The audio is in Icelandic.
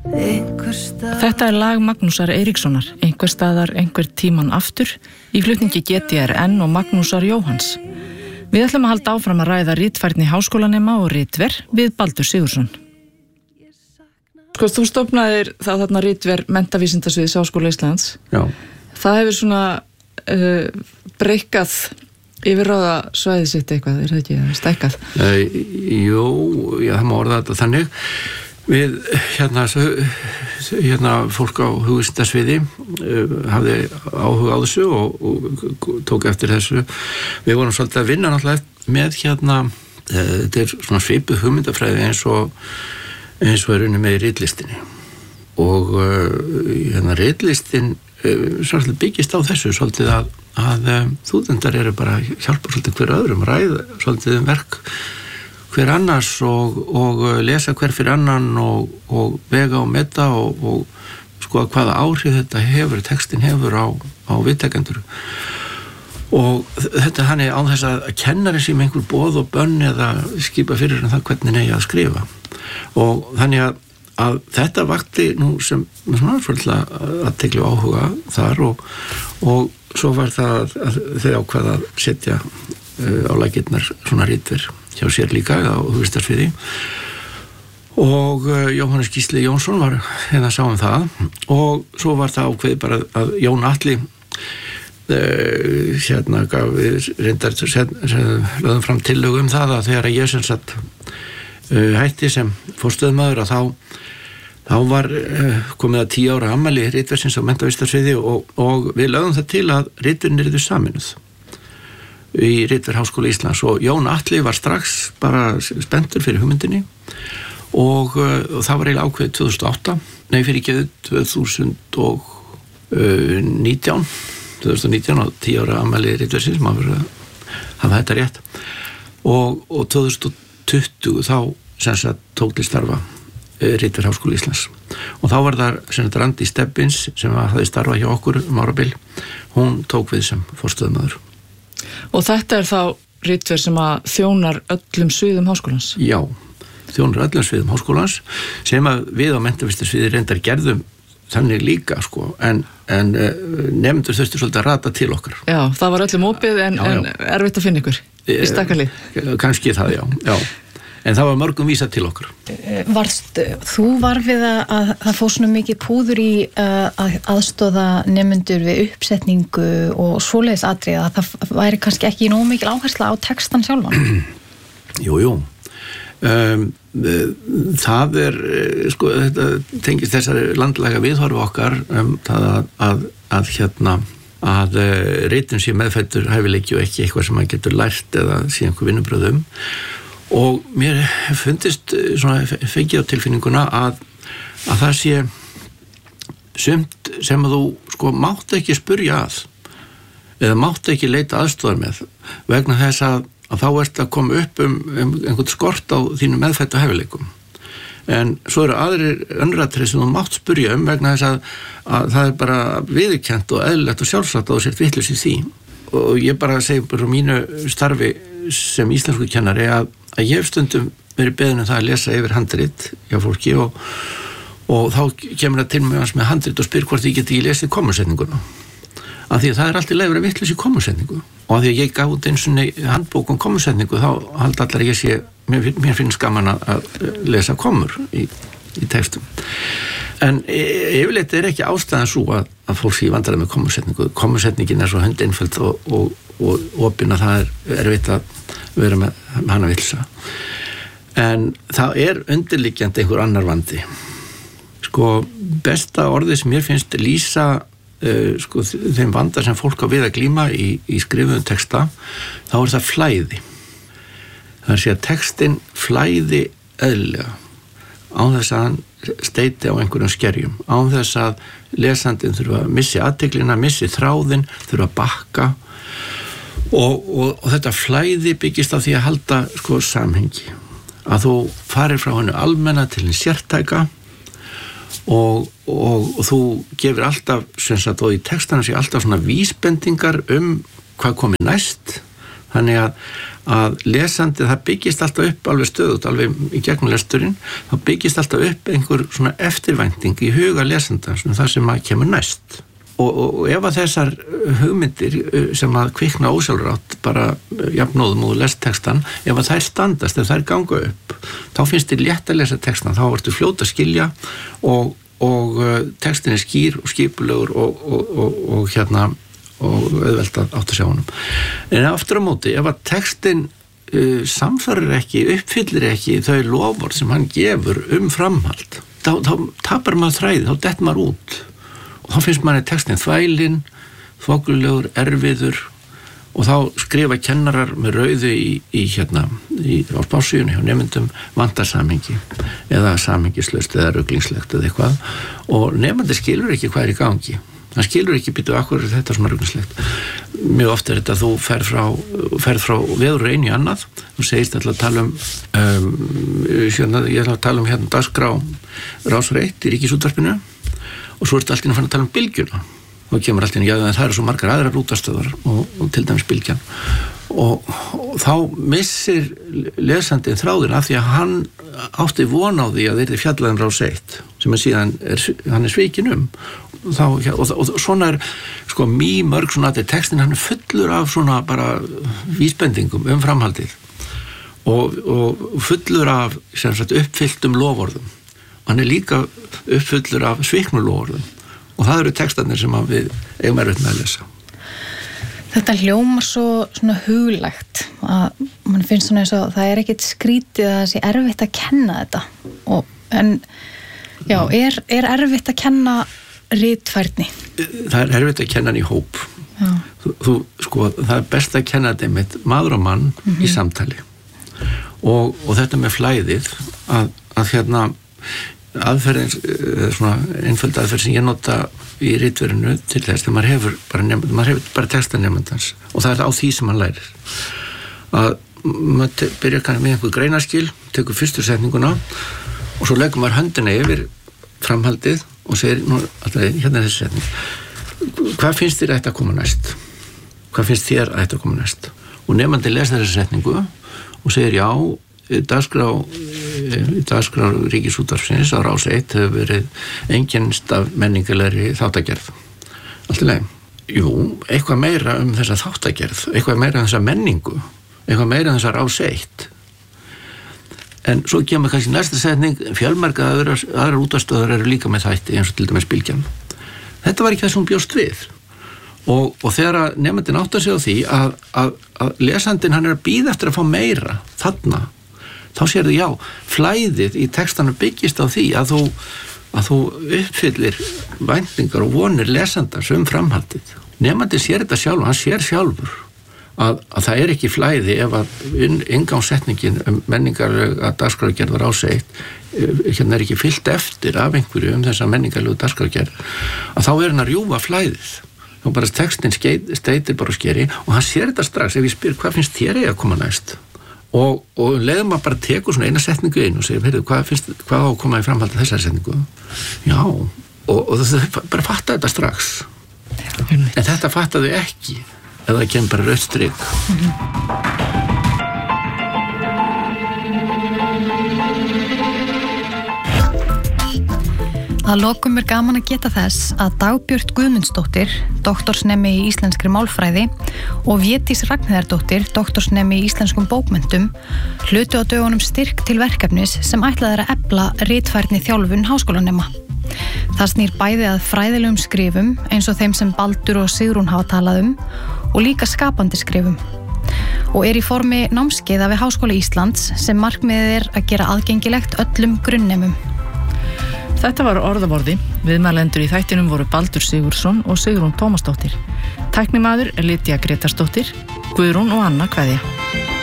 Þetta lag Magnúsar Eiríkssonar, einhver staðar, einhver tíman aftur, í flutningi GTRN og Magnúsar Jóhanns. Við ætlum að halda áfram að ræða ritfærni háskólanema og ritver við Baldur Sigurðsson. Sko, þú stofnaðir það þarna ritver menntavísindasviðs Háskóla Íslands. Já. Það hefur svona breikkað yfirráða svæðið sitt eitthvað, það ekki, stækkað? Jú, já, það má orða þetta þannig. Við, fólk á hugvísindasviði hafði áhuga á þessu og tók eftir þessu. Við vorum svolítið að vinna náttúrulega með þetta svona svipuð hugmyndafræði eins og unni með í ritlistinni. Og ritlistin svolítið byggist á þessu svolítið að stúdentar eru bara að hjálpa svolítið hver öðrum, ræða svolítið verk hver annars og lesa hver fyrir annan og vega og meta og skoða hvaða áhrif þetta hefur, textin hefur á viðtekendur. Og þetta hann án þess að kennari sem einhver boð og bönn eða skipa fyrir það hvernig eigi að skrifa. Og þannig að þetta vakti nú sem svona svolítið að tekla áhuga þar og svo var það að þau ákvað að setja á laggirnar svona ritver hjá sér líka á hugvísindasviði og Jóhannes Gísli Jónsson var sá það og svo var það ákveðið bara að Jón Atli gaf við reyndar lögðum fram tillögu það að þegar ég sem sagt hætti sem forstöðumaður að þá var komið að 10 ára afmæli ritversins á menntavísindasviði og við lögðum það til að ritverin yrðu sameinuð í Ritver Háskóla Íslands og Jón Atli var strax bara spenntur fyrir hugmyndinni og það var eiginlega ákveðið 2019 á 10 ára afmæli ritversins, maður verður að hafa þetta rétt og 2020 þá sem sagt tók til starfa Ritver Háskóla Íslands og þá var það sem sagt Randi Stebbins sem hafði starfað hjá okkur árabil, hún tók við sem forstöðumaður. Og þetta þá ritver sem að þjónar öllum sviðum háskólans? Já, þjónar öllum sviðum háskólans sem að við á menntavísindasviði reyndar gerðum þannig líka sko, en nefndur þurftu svolítið að rata til okkar. Já, það var öllum opið en erfitt að finna ykkur í stakkalið? Kannski það, já. En það var mörgum vísað til okkur. Þú var við að það fór svona mikið púður í að aðstoða nemendur við uppsetningu og svoleiðis atriði að það væri kannski ekki nógu mikil áhersla á textan sjálfan? Jú. Það sko, þetta tengist þessari landlæga viðhorfi okkar að ritin sé meðfæddur hæfileiki og ekki eitthvað sem maður getur lært eða sé einhver vinnubröðum. Og mér fundist svona fengið á tilfinninguna að það sé sumt sem að þú sko mátt ekki spurja að eða mátt ekki leita aðstoðar með vegna þess að þá ert að koma upp einhvern skort á þínu meðfæddu hæfileikum. En svo eru aðrir önnuratriði sem þú mátt spurja vegna þess að það er bara viðurkennt og eðlilegt og sjálfsagt að þú sért vitlaus í því. Og ég bara segi bara mínu starfi sem íslensku kennari að ég hef stundum verið beðin það að lesa yfir handrit hjá fólki og þá kemur það til mig með handrit og spyr hvort ég geti lesið kommusetninguna. Af því að það er alltaf leið að vera vitlaus í kommusetningu. Og af því að ég gaf út eins og handbók setningu, þá halda allar að ég sé, mér finnst gaman að lesa kommur í textum. En yfirleitt er ekki ástæðan svo að fólk sé vandræði með kommusetningu. Kommusetningin er svo höndeinföld og opin að það er erfitt að vera með hana vilsa. En það er undirliggjandi einhver annar vandi. Sko, besta orðið sem mér finnst lýsa þeim vanda sem fólk á við að glíma í skrifuðum texta, þá er það flæði. Það er að textin flæði eðlilega án þess að hann steiti á einhverjum skerjum, án þess að lesandinn þurfa að missi athyglinna, missi þráðinn, þurfa að bakka og þetta flæði byggist á því að halda samhengi, að þú farir frá hennu almenna til hinn sértæka og þú gefur alltaf, sem sagt, og í textana sé alltaf svona vísbendingar hvað komið næst. Þannig að lesandi, það byggist alltaf upp alveg stöðut, alveg í gegnum lesturinn, þá byggist alltaf upp einhver svona eftirvænting í huga lesanda, svona það sem að kemur næst. Og ef að þessar hugmyndir sem að kvikna ósjálfrátt bara jafnóðum úr lesttekstan, ef að þær standast, ef þær ganga upp, þá finnst þér létt að lesa tekstan, þá ertu fljót að skilja og tekstin er skýr og skipulegur og auðvelt að átta sjá honum. En aftur á móti, ef að tekstin samsvarir ekki, uppfyllir ekki þau lofvörð sem hann gefur framhald, þá tapar maður þræði, þá dettur maður út. Og þá finnst manni textin þvælinn, þvogulegur, erfiður og þá skrifa kennarar með rauðu á spásíunni hjá nemendum vantar samhengi eða samhengislaust eða ruglingslegt eða eitthvað og nemandi skilur ekki hvað í gangi. Hann skilur ekki býtu akkur þetta svona ruglingslegt. Mjög oft þetta að þú ferð frá veður einu í annað, þú segist alltaf að tala ég ætla að tala dagskrá Rás 1 í Ríkisútvarpinu og svo ertu alltaf að fara að tala bylgjuna og kemur alltaf já, það eru svo margar aðrar útastöðar og til dæmis bylgjan og þá missir lesandinn þráðin af því að hann átti von á því að þeir fjallaðum Rás 1 sem að síðan hann er svikinn og svona er sko mörg svona að textin hann er fullur af svona bara vísbendingum framhaldið og fullur af sem sagt uppfylltum loforðum. Hann er líka uppfullur af sviknulóorðum og það eru textarnir sem við eigum erfitt með að lesa. Þetta hljómar svo svona huglægt að mann finnst svona eins og það er ekkert skrítið að það sé erfitt að kenna þetta en já, er erfitt að kenna ritfærni? Það er erfitt að kenna hann í hóp. Sko, það er best að kenna þetta með maður og mann í samtali og þetta með flæðið að aðferðin, svona einföld aðferð sem ég nota í ritverinu til þess þegar maður hefur bara texta nemandans og það er á því sem hann lærir að maður byrjar kannski með einhver greinarskil, tekur fyrstu setninguna og svo leggur maður höndina yfir framhaldið og segir hérna er þessi setning hvað finnst þér að koma næst? Hvað finnst þér að koma næst? Og nemandi lesa þessi setningu og segir já dagskrá Ríkisútvarpsins á Rás 1 hefur verið einkennst af menningarlegri þáttagerð. Allt í lagi. Jú, eitthvað meira þessa þáttagerð, eitthvað meira þessa menningu, eitthvað meira þessa Rás 1. En svo kemur kannski næsta setning, fjölmarga aðrar útastöðar eru líka með þætti eins og til dæmis bylgjan. Þetta var ekki það sem hún bjóst við. Og þegar nemandinn áttar sig á því að lesandinn hann er að bíða eftir að fá meira þarna, þá sérðu já, flæðið í textanum byggist á því að þú uppfyllir væntingar og vonir lesandans framhaldið. Nemandinn sér þetta sjálf, hann sér sjálfur að það er ekki flæði ef að inngangssetningin menningarlega dagskrárgerð Rás 1 er ekki fyllt eftir af einhverju þessa menningarlegu dagskrárgerð að þá er hann að rjúfa flæðið. Þá bara textin steytir bara og skeri og hann sér þetta strax ef ég spyr hvað finnst þér að koma næst og leiðum að bara tekur svona eina setningu inn og segir, heyrðu, hvað á að koma í framhaldi þessari setningu? Já, og þau bara fatta þetta strax. En þetta fattaðu ekki eða það kemur bara rautt strik. Að lokum er gaman að geta þess að Dagbjört Guðmundsdóttir, doktorsnemi í íslenskri málfræði og Védís Ragnheiðardóttir, doktorsnemi í íslenskum bókmenntum, hlutu á dögunum styrk til verkefnis sem ætlað er að efla ritfærni þjálfun háskólanema. Það snýr bæði að fræðilegum skrifum eins og þeim sem Baldur og Sigrún hafa talað og líka skapandi skrifum. Og í formi námskeiða við Háskóla Íslands sem markmiðið að gera aðgengilegt öllum grunnnemum. Þetta var orðavorði. Viðmælendur í þættinum voru Baldur Sigurðsson og Sigrún Tómasdóttir. Tæknimaður er Lydia Gretarsdóttir, Guðrún og Anna kveðja.